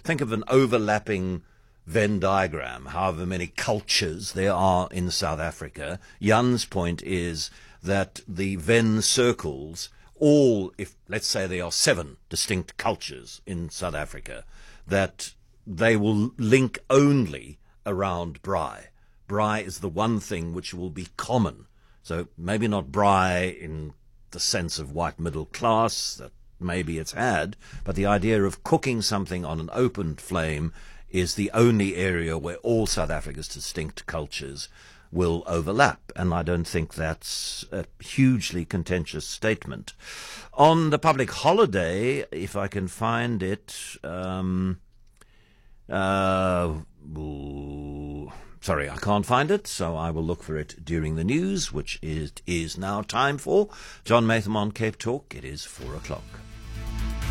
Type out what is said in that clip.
think of an overlapping Venn diagram, however many cultures there are in South Africa. Jan's point is that the Venn circles, all, if let's say there are 7 distinct cultures in South Africa, that they will link only around braai. Braai is the one thing which will be common. So maybe not braai in the sense of white middle class that maybe it's had, but the idea of cooking something on an open flame is the only area where all South Africa's distinct cultures will overlap, and I don't think that's a hugely contentious statement. On the public holiday, if I can find it, sorry, I can't find it, so I will look for it during the news, which it is now time for. John Maytham on Cape Talk. It is 4 o'clock.